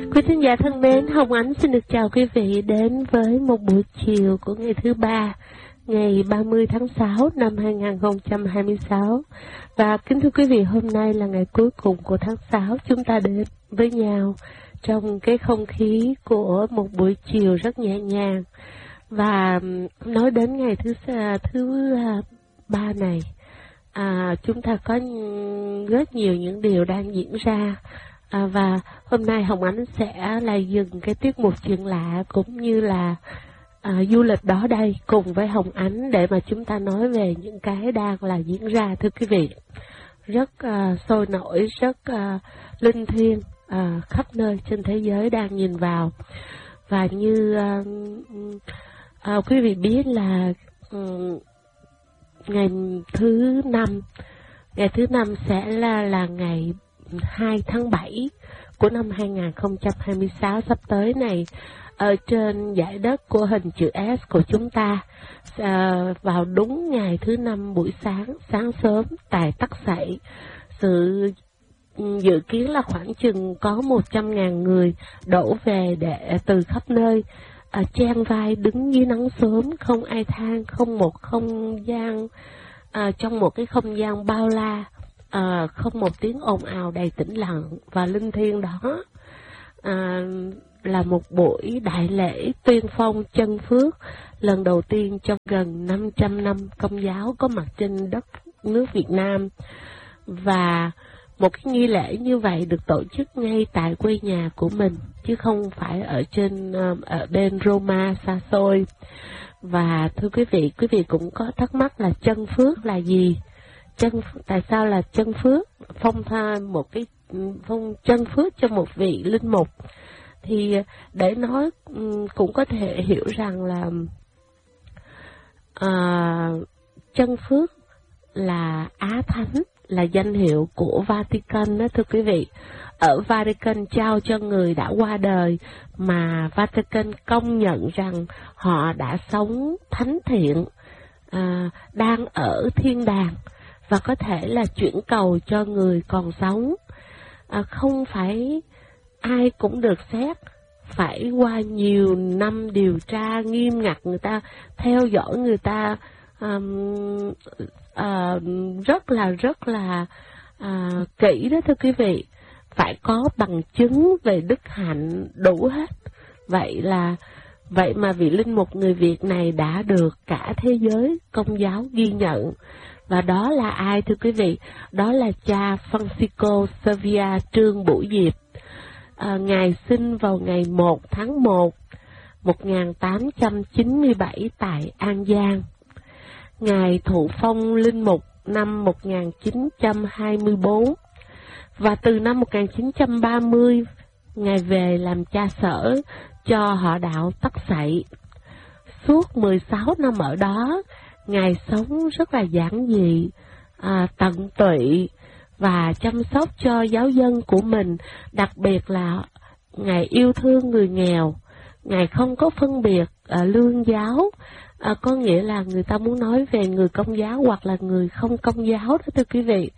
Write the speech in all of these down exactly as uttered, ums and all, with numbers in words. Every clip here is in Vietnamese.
Quý thính giả thân mến, Hồng Ánh xin được chào quý vị đến với một buổi chiều của ngày thứ ba, ngày ba mươi tháng sáu năm hai nghìn không trăm hai mươi sáu. Và kính thưa quý vị, hôm nay là ngày cuối cùng của tháng sáu, chúng ta đến với nhau trong cái không khí của một buổi chiều rất nhẹ nhàng. Và nói đến ngày thứ thứ ba này, à, chúng ta có rất nhiều những điều đang diễn ra. À, và hôm nay Hồng Ánh sẽ là dừng cái tiết mục chuyện lạ cũng như là à, du lịch đó đây cùng với Hồng Ánh để mà chúng ta nói về những cái đang là diễn ra, thưa quý vị. Rất à, sôi nổi, rất à, linh thiêng, à, khắp nơi trên thế giới đang nhìn vào. Và như à, à, quý vị biết là um, ngày thứ năm, ngày thứ năm sẽ là, là ngày hai tháng bảy của năm hai nghìn không trăm hai mươi sáu sắp tới này, ở trên dải đất của hình chữ S của chúng ta, à, vào đúng ngày thứ năm buổi sáng, sáng sớm tại Tắc Sậy. Sự dự kiến là khoảng chừng có một trăm ngàn người đổ về để từ khắp nơi, à, chen vai đứng dưới nắng sớm, không ai than, không một không gian, à, trong một cái không gian bao la. À, không một tiếng ồn ào, đầy tĩnh lặng và linh thiêng đó, à, là một buổi đại lễ tuyên phong chân phước lần đầu tiên trong gần năm trăm năm Công giáo có mặt trên đất nước Việt Nam. Và một cái nghi lễ như vậy được tổ chức ngay tại quê nhà của mình, chứ không phải ở trên ở bên Roma xa xôi. Và thưa quý vị, quý vị cũng có thắc mắc là chân phước là gì? Chân, tại sao là chân phước, phong tha một cái phong chân phước cho một vị linh mục? Thì để nói cũng có thể hiểu rằng là à, chân phước là Á Thánh, là danh hiệu của Vatican đó, thưa quý vị. Ở Vatican trao cho người đã qua đời mà Vatican công nhận rằng họ đã sống thánh thiện, à, đang ở thiên đàng, và có thể là chuyển cầu cho người còn sống. À, không phải ai cũng được xét, phải qua nhiều năm điều tra nghiêm ngặt, người ta theo dõi, người ta um, uh, rất là rất là uh, kỹ đó, thưa quý vị. Phải có bằng chứng về đức hạnh đủ hết. Vậy là vậy mà vị linh mục người Việt này đã được cả thế giới Công giáo ghi nhận. Và đó là ai, thưa quý vị? Đó là cha Francisco Xavier Trương Bửu Diệp. À, Ngài sinh vào ngày một tháng một một nghìn tám trăm chín mươi bảy tại An Giang. Ngài thụ phong linh mục năm một nghìn chín trăm hai mươi tư. Và từ năm một nghìn chín trăm ba mươi, Ngài về làm cha sở cho họ đạo Tắc Sậy. Suốt mười sáu năm ở đó, Ngài sống rất là giản dị, à, tận tụy và chăm sóc cho giáo dân của mình. Đặc biệt là Ngài yêu thương người nghèo. Ngài không có phân biệt à, lương giáo, à, có nghĩa là người ta muốn nói về người Công giáo hoặc là người không Công giáo đó, thưa quý vị.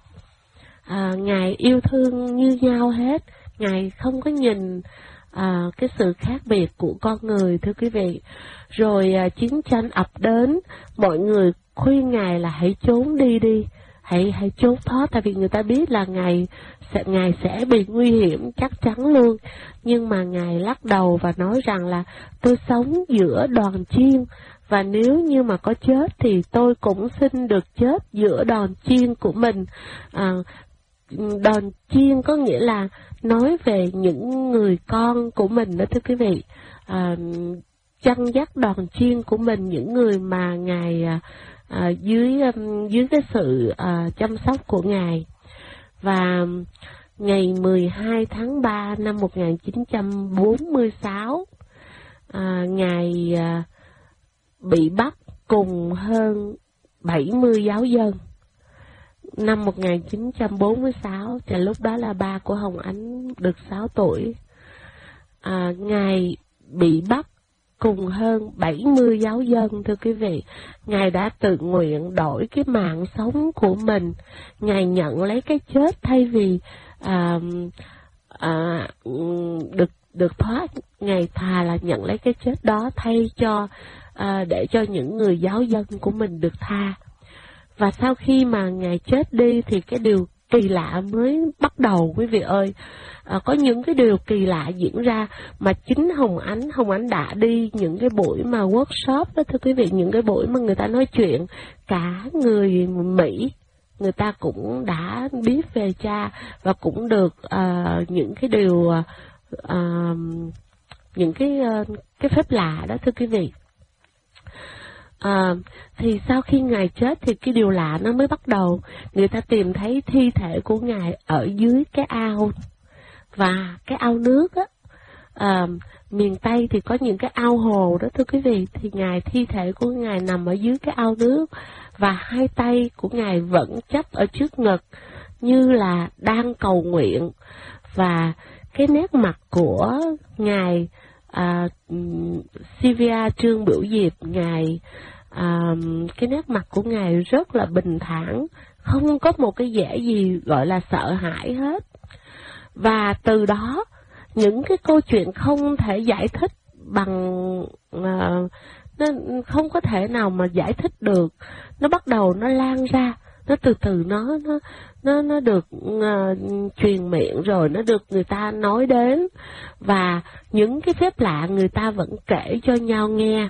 À, Ngài yêu thương như nhau hết. Ngài không có nhìn À, cái sự khác biệt của con người, thưa quý vị. Rồi à, chiến tranh ập đến, mọi người khuyên Ngài là hãy trốn đi đi, hãy hãy trốn thoát, tại vì người ta biết là Ngài sẽ, Ngài sẽ bị nguy hiểm chắc chắn luôn. Nhưng mà Ngài lắc đầu và nói rằng là tôi sống giữa đoàn chiên, và nếu như mà có chết thì tôi cũng xin được chết giữa đoàn chiên của mình. À, Đoàn chiên có nghĩa là nói về những người con của mình đó, thưa quý vị. À, chăn dắt đoàn chiên của mình, những người mà Ngài à, dưới dưới cái sự à, chăm sóc của Ngài. Và ngày mười hai tháng ba năm một nghìn chín trăm bốn mươi sáu, à, Ngài à, bị bắt cùng hơn bảy mươi giáo dân. Năm một nghìn chín trăm bốn mươi sáu, thì lúc đó là ba của Hồng Ánh được sáu tuổi. À, Ngài bị bắt cùng hơn bảy mươi giáo dân, thưa quý vị. Ngài đã tự nguyện đổi cái mạng sống của mình. Ngài nhận lấy cái chết thay vì à, à, được được thoát, Ngài thà là nhận lấy cái chết đó thay cho à, để cho những người giáo dân của mình được tha. Và sau khi mà Ngài chết đi thì cái điều kỳ lạ mới bắt đầu, quý vị ơi. À, có những cái điều kỳ lạ diễn ra mà chính Hồng Ánh, Hồng Ánh đã đi những cái buổi mà workshop đó thưa quý vị, những cái buổi mà người ta nói chuyện, cả người Mỹ, người ta cũng đã biết về cha và cũng được uh, những cái điều, uh, những cái uh, cái phép lạ đó thưa quý vị. À, thì sau khi Ngài chết thì cái điều lạ nó mới bắt đầu. Người ta tìm thấy thi thể của Ngài ở dưới cái ao, và cái ao nước á, à, miền Tây thì có những cái ao hồ đó thưa quý vị, thì Ngài, thi thể của Ngài nằm ở dưới cái ao nước, và hai tay của Ngài vẫn chắp ở trước ngực như là đang cầu nguyện, và cái nét mặt của Ngài, à, Sylvia Trương Bửu Diệp, Ngài, à, cái nét mặt của Ngài rất là bình thản, không có một cái vẻ gì gọi là sợ hãi hết. Và từ đó, những cái câu chuyện không thể giải thích bằng, uh, nó không có thể nào mà giải thích được, nó bắt đầu nó lan ra, nó từ từ nó nó nó nó được uh, truyền miệng, rồi nó được người ta nói đến, và những cái phép lạ người ta vẫn kể cho nhau nghe.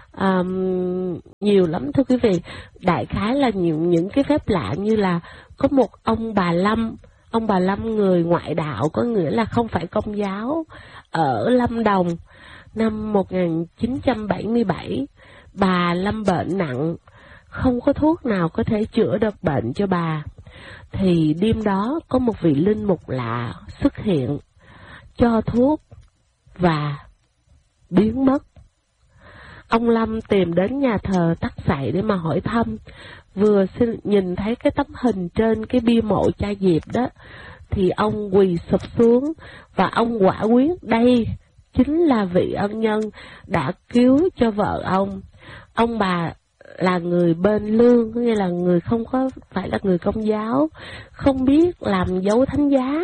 Um, nhiều lắm thưa quý vị. Đại khái là những những cái phép lạ như là có một ông bà Lâm, ông bà Lâm người ngoại đạo, có nghĩa là không phải Công giáo, ở Lâm Đồng năm một nghìn chín trăm bảy mươi bảy. Bà Lâm bệnh nặng, không có thuốc nào có thể chữa được bệnh cho bà. Thì đêm đó có một vị linh mục lạ xuất hiện, cho thuốc và biến mất. Ông Lâm tìm đến nhà thờ Tắc Sậy để mà hỏi thăm. Vừa xin, nhìn thấy cái tấm hình trên cái bia mộ cha Diệp đó, thì ông quỳ sụp xuống và ông quả quyết đây chính là vị ân nhân đã cứu cho vợ ông. Ông bà là người bên lương, nghĩa là người không có phải là người Công giáo, không biết làm dấu thánh giá.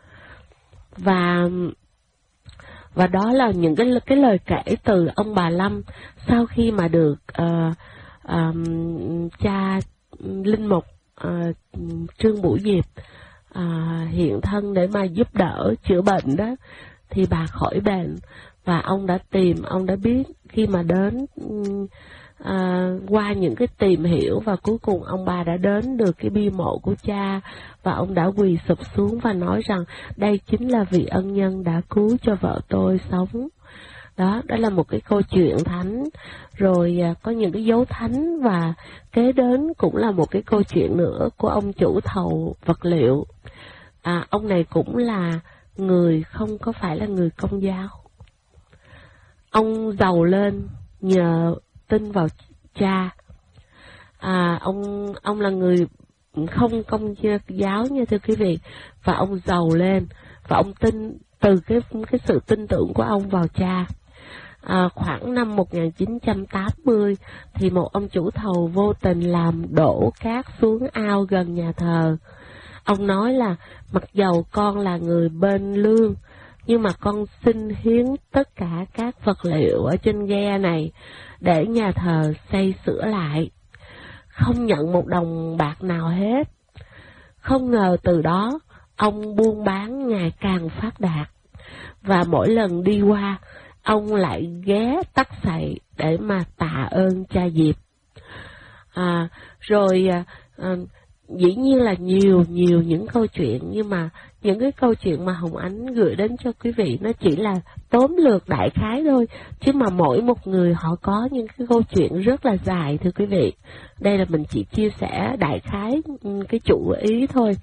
Và và đó là những cái cái lời kể từ ông bà Lâm sau khi mà được uh, uh, cha linh mục uh, Trương Bửu Diệp uh, hiện thân để mà giúp đỡ chữa bệnh đó, thì bà khỏi bệnh. Và ông đã tìm, ông đã biết khi mà đến À, qua những cái tìm hiểu, và cuối cùng ông bà đã đến được cái bia mộ của cha, và ông đã quỳ sụp xuống và nói rằng đây chính là vị ân nhân đã cứu cho vợ tôi sống. Đó, đó là một cái câu chuyện thánh. Rồi à, có những cái dấu thánh, và kế đến cũng là một cái câu chuyện nữa của ông chủ thầu vật liệu. À, ông này cũng là người không có phải là người Công giáo. Ông giàu lên nhờ tin vào cha. À, ông ông là người không Công giáo nha thưa quý vị, và ông giàu lên, và ông tin từ cái cái sự tin tưởng của ông vào cha. À, khoảng năm một nghìn chín trăm tám mươi thì một ông chủ thầu vô tình làm đổ cát xuống ao gần nhà thờ. Ông nói là mặc dầu con là người bên lương, nhưng mà con xin hiến tất cả các vật liệu ở trên ghe này để nhà thờ xây sửa lại, không nhận một đồng bạc nào hết. Không ngờ từ đó, ông buôn bán ngày càng phát đạt, và mỗi lần đi qua, ông lại ghé Tắc Sậy để mà tạ ơn cha Diệp. À, rồi à, dĩ nhiên là nhiều nhiều những câu chuyện, nhưng mà những cái câu chuyện mà Hồng Ánh gửi đến cho quý vị nó chỉ là tóm lược đại khái thôi, chứ mà mỗi một người họ có những cái câu chuyện rất là dài thưa quý vị. Đây là mình chỉ chia sẻ đại khái cái chủ ý thôi,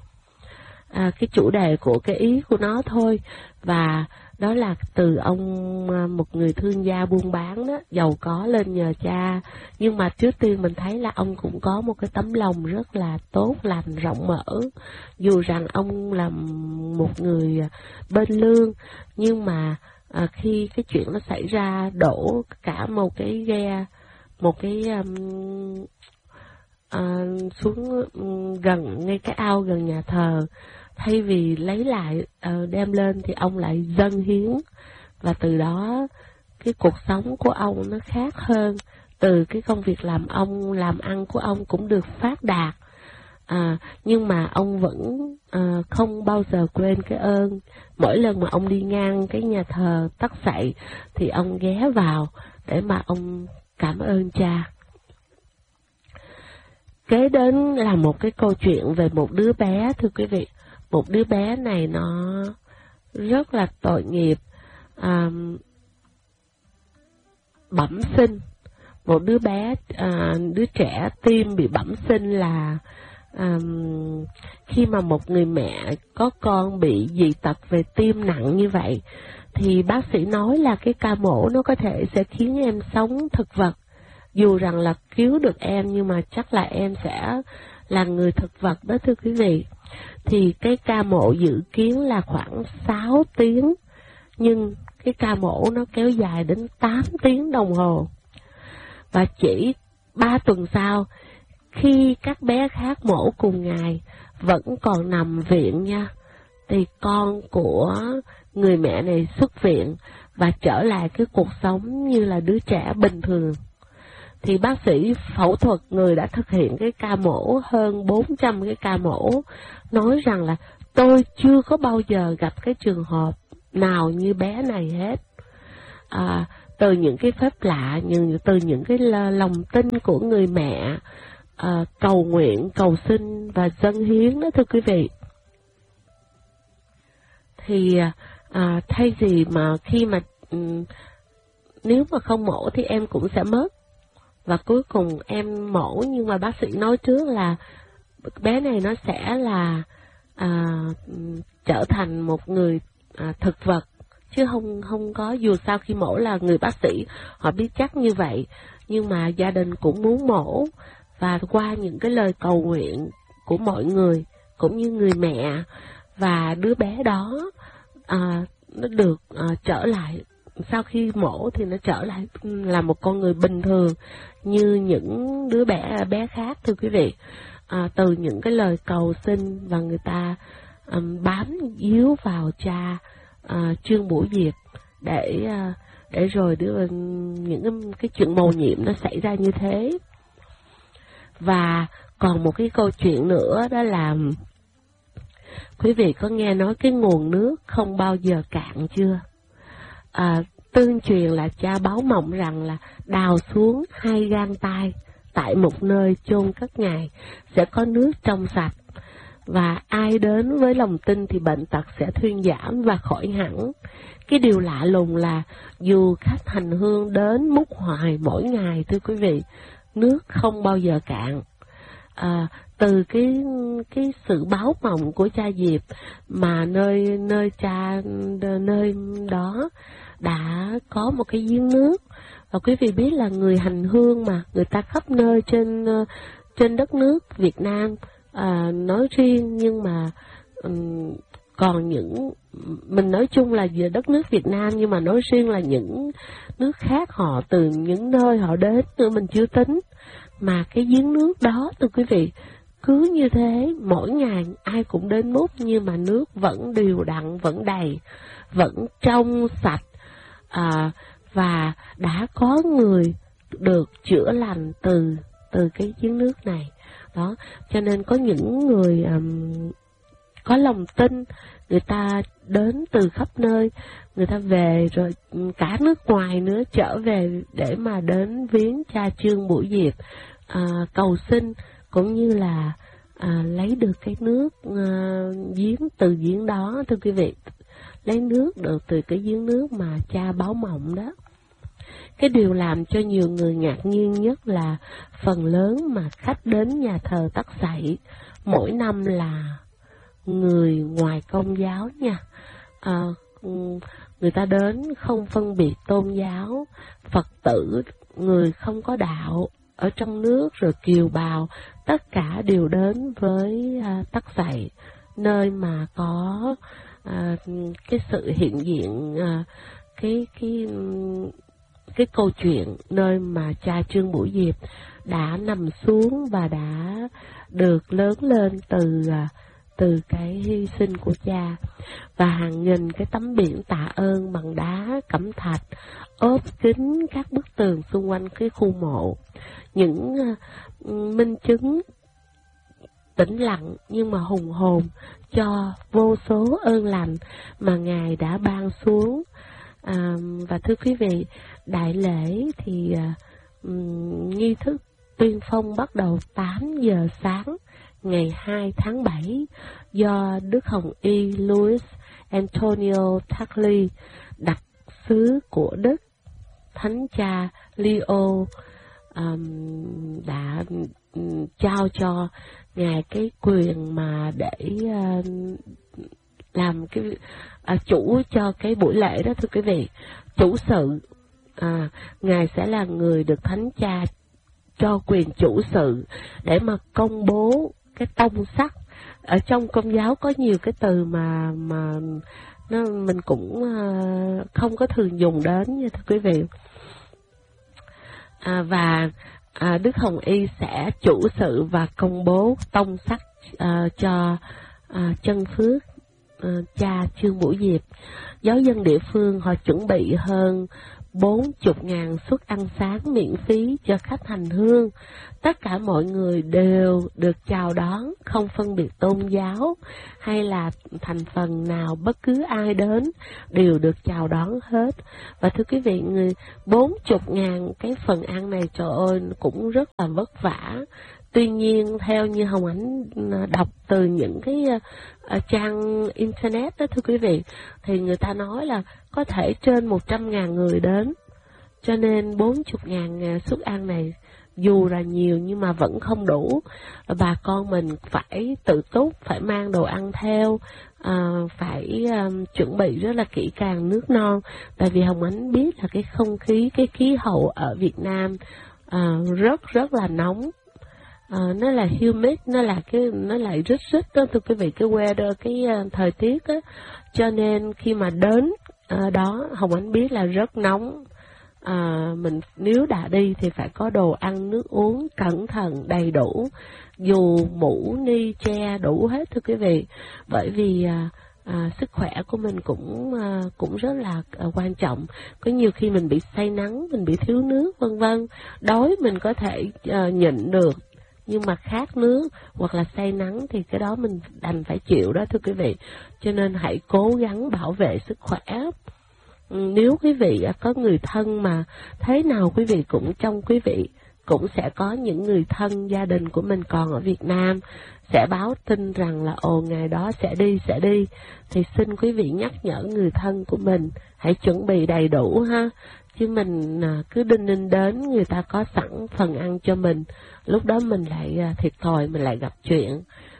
à, cái chủ đề của cái ý của nó thôi. Và đó là từ ông, một người thương gia buôn bán đó, giàu có lên nhờ cha. Nhưng mà trước tiên mình thấy là ông cũng có một cái tấm lòng rất là tốt lành, rộng mở. Dù rằng ông là một người bên lương, nhưng mà à, khi cái chuyện nó xảy ra đổ cả một cái ghe, một cái um, à, xuống um, gần ngay cái ao gần nhà thờ, thay vì lấy lại uh, đem lên thì ông lại dâng hiến, và từ đó cái cuộc sống của ông nó khác hơn. Từ cái công việc làm ông làm ăn của ông cũng được phát đạt, à, nhưng mà ông vẫn à, không bao giờ quên cái ơn. Mỗi lần mà ông đi ngang cái nhà thờ Tắc Sậy thì ông ghé vào để mà ông cảm ơn cha. Kế đến là một cái câu chuyện về một đứa bé, thưa quý vị. Một đứa bé này nó rất là tội nghiệp, à, bẩm sinh. Một đứa bé, à, đứa trẻ tim bị bẩm sinh là à, khi mà một người mẹ có con bị dị tật về tim nặng như vậy, thì bác sĩ nói là cái ca mổ nó có thể sẽ khiến em sống thực vật. Dù rằng là cứu được em nhưng mà chắc là em sẽ là người thực vật đó, thưa quý vị. Thì cái ca mổ dự kiến là khoảng sáu tiếng, nhưng cái ca mổ nó kéo dài đến tám tiếng đồng hồ. Và chỉ ba tuần sau, khi các bé khác mổ cùng ngày vẫn còn nằm viện nha, thì con của người mẹ này xuất viện và trở lại cái cuộc sống như là đứa trẻ bình thường. Thì bác sĩ phẫu thuật, người đã thực hiện cái ca mổ hơn bốn trăm cái ca mổ, nói rằng là tôi chưa có bao giờ gặp cái trường hợp nào như bé này hết. À, từ những cái phép lạ, nhưng từ những cái lòng tin của người mẹ, à, cầu nguyện, cầu xin và dâng hiến đó, thưa quý vị. Thì à, thay vì mà khi mà um, nếu mà không mổ thì em cũng sẽ mất. Và cuối cùng em mổ, nhưng mà bác sĩ nói trước là bé này nó sẽ là à, trở thành một người à, thực vật, chứ không không có, dù sao khi mổ là người bác sĩ họ biết chắc như vậy, nhưng mà gia đình cũng muốn mổ. Và qua những cái lời cầu nguyện của mọi người cũng như người mẹ, và đứa bé đó à, nó được à, trở lại, sau khi mổ thì nó trở lại là một con người bình thường như những đứa bé bé khác, thưa quý vị. À, từ những cái lời cầu xin, và người ta um, bám víu vào cha à, Trương Bửu Diệp để à, để rồi đưa những cái, cái chuyện mầu nhiệm nó xảy ra như thế. Và còn một cái câu chuyện nữa, đó là quý vị có nghe nói cái nguồn nước không bao giờ cạn chưa? À, tương truyền là cha báo mộng rằng là đào xuống hai gang tay tại một nơi chôn cất ngài sẽ có nước trong sạch, và ai đến với lòng tin thì bệnh tật sẽ thuyên giảm và khỏi hẳn. Cái điều lạ lùng là dù khách hành hương đến múc hoài mỗi ngày, thưa quý vị, nước không bao giờ cạn. À, từ cái cái sự báo mộng của cha Diệp mà nơi nơi cha nơi đó đã có một cái giếng nước. Và quý vị biết là người hành hương mà, người ta khắp nơi trên trên đất nước Việt Nam à, nói riêng, nhưng mà um, còn những, mình nói chung là về đất nước Việt Nam, nhưng mà nói riêng là những nước khác, họ từ những nơi họ đến nữa mình chưa tính. Mà cái giếng nước đó, thưa quý vị, cứ như thế mỗi ngày ai cũng đến múc, nhưng mà nước vẫn đều đặn, vẫn đầy, vẫn trong sạch. À, và đã có người được chữa lành từ từ cái giếng nước này đó. Cho nên có những người um, có lòng tin, người ta đến từ khắp nơi, người ta về rồi cả nước ngoài nữa trở về để mà đến viếng cha Trương Bửu Diệp, à, cầu xin cũng như là à, lấy được cái nước à, giếng từ giếng đó, thưa quý vị, lấy nước được từ cái giếng nước mà cha báo mộng đó. Cái điều làm cho nhiều người ngạc nhiên nhất là phần lớn mà khách đến nhà thờ Tắc Sậy mỗi năm là người ngoài Công giáo nha. À, người ta đến không phân biệt tôn giáo, Phật tử, người không có đạo ở trong nước, rồi kiều bào, tất cả đều đến với à, Tắc Sậy, nơi mà có à, cái sự hiện diện, à, cái cái cái câu chuyện nơi mà cha Trương Bửu Diệp đã nằm xuống và đã được lớn lên từ từ từ cái hy sinh của cha, và hàng nghìn cái tấm biển tạ ơn bằng đá cẩm thạch ốp kín các bức tường xung quanh cái khu mộ. Những uh, minh chứng tĩnh lặng nhưng mà hùng hồn cho vô số ơn lành mà Ngài đã ban xuống. À, và thưa quý vị, đại lễ thì uh, nghi thức tuyên phong bắt đầu tám giờ sáng ngày hai tháng bảy do Đức Hồng Y Louis Antonio Tagle, đặc sứ của Đức, Thánh cha Leo um, đã um, trao cho Ngài cái quyền mà để uh, làm cái uh, chủ cho cái buổi lễ đó. Thưa quý vị, chủ sự, à, Ngài sẽ là người được Thánh cha cho quyền chủ sự để mà công bố cái tông sắc. Ở trong Công giáo có nhiều cái từ mà mà nó mình cũng uh, không có thường dùng đến nha thưa quý vị. À, và à, Đức Hồng Y sẽ chủ sự và công bố tông sắc uh, cho uh, chân phước uh, cha Trương Bửu Diệp. Giáo dân địa phương họ chuẩn bị hơn bốn mươi ngàn suất ăn sáng miễn phí cho khách hành hương. Tất cả mọi người đều được chào đón, không phân biệt tôn giáo hay là thành phần nào, bất cứ ai đến đều được chào đón hết. Và thưa quý vị, người bốn mươi ngàn cái phần ăn này, trời ơi, cũng rất là vất vả. Tuy nhiên, theo như Hồng Ánh đọc từ những cái uh, trang internet đó thưa quý vị, thì người ta nói là có thể trên một trăm ngàn người đến. Cho nên bốn mươi ngàn suất ăn này dù là nhiều nhưng mà vẫn không đủ. Bà con mình phải tự túc, phải mang đồ ăn theo, uh, phải um, chuẩn bị rất là kỹ càng nước non. Tại vì Hồng Ánh biết là cái không khí, cái khí hậu ở Việt Nam uh, rất rất là nóng. À, nó là humid, nó là cái nó lại rít rít đó thưa quý vị, cái weather, cái uh, thời tiết á, cho nên khi mà đến uh, đó Hồng Ánh biết là rất nóng. À, mình nếu đã đi thì phải có đồ ăn nước uống cẩn thận đầy đủ, dù mũ ni che đủ hết thưa quý vị, bởi vì à, à, sức khỏe của mình cũng à, cũng rất là à, quan trọng. Có nhiều khi mình bị say nắng, mình bị thiếu nước vân vân, đói mình có thể à, nhịn được, nhưng mà khát nước hoặc là say nắng thì cái đó mình đành phải chịu đó thưa quý vị. Cho nên hãy cố gắng bảo vệ sức khỏe. Nếu quý vị có người thân mà thế nào quý vị cũng trong quý vị cũng sẽ có những người thân gia đình của mình còn ở Việt Nam sẽ báo tin rằng là ồ ngày đó sẽ đi sẽ đi, thì xin quý vị nhắc nhở người thân của mình hãy chuẩn bị đầy đủ ha, chứ mình cứ đinh ninh đến người ta có sẵn phần ăn cho mình, lúc đó mình lại thiệt thòi, mình lại gặp chuyện.